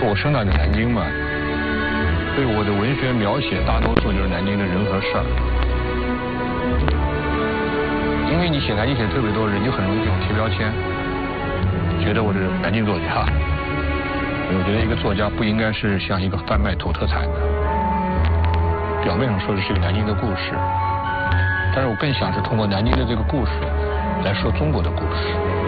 我生长在南京嘛，所以我的文学描写大多数就是南京的人和事儿。因为你写南京写特别多，人就很容易给我贴标签，觉得我是南京作家。我觉得一个作家不应该是像一个贩卖土特产的，表面上说的是一个南京的故事，但是我更想是通过南京的这个故事来说中国的故事。